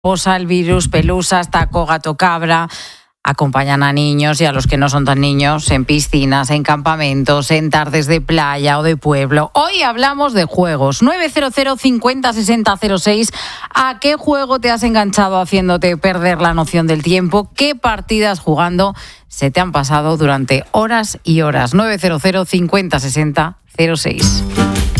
Posa, el virus, pelusas, taco, gato, cabra. Acompañan a niños y a los que no son tan niños en piscinas, en campamentos, en tardes de playa o de pueblo. Hoy hablamos de juegos. 900 50 60 06. ¿A qué juego te has enganchado haciéndote perder la noción del tiempo? ¿Qué partidas jugando se te han pasado durante horas y horas? 900 50 60 06.